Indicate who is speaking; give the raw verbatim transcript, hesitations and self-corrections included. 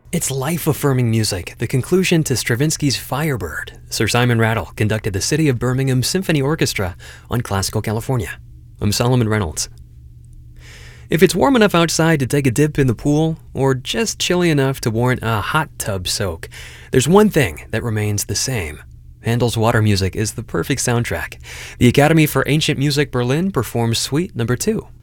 Speaker 1: It's life-affirming music, the conclusion to Stravinsky's Firebird. Sir Simon Rattle conducted the City of Birmingham Symphony Orchestra on Classical California. I'm Solomon Reynolds. If it's warm enough outside to take a dip in the pool, or just chilly enough to warrant a hot tub soak, there's one thing that remains the same. Handel's water music is the perfect soundtrack. The Academy for Ancient Music Berlin performs Suite Number two.